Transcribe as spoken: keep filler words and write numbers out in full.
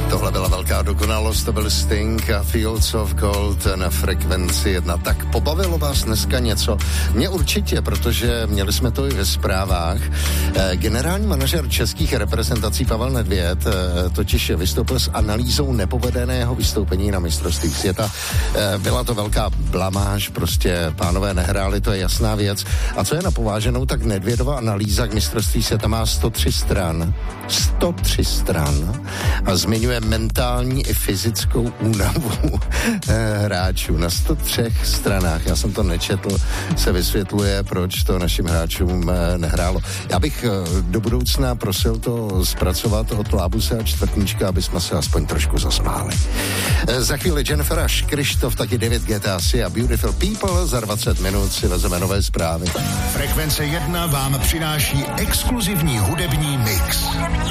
Tohle byla velká dokonalost, to byl Sting a Fields of Gold na Frekvenci jedna. Tak pobavilo vás dneska něco? Mě určitě, protože měli jsme to i ve zprávách. Generální manažer českých reprezentací Pavel Nedvěd totiž vystoupil s analýzou nepovedeného vystoupení na mistrovství světa. Byla to velká blamáž, prostě pánové nehráli, to je jasná věc. A co je na pováženou, tak Nedvědova analýza k mistrovství světa má sto tři stran. sto tři stran a zmiňuje mentální i fyzickou únavu hráčů. Na sto třech stranách, já jsem to nečetl, se vysvětluje, proč to našim hráčům nehrálo. Já bych do budoucna prosil to zpracovat od Lábuse a Čtvrtníčka, aby jsme se aspoň trošku zasmáli. Za chvíli Jennifer Rush, Krištof, taky David Guetta a Beautiful People, za dvacet minut si vezeme nové zprávy. Frekvence jedna vám přináší exkluzivní hudební mix.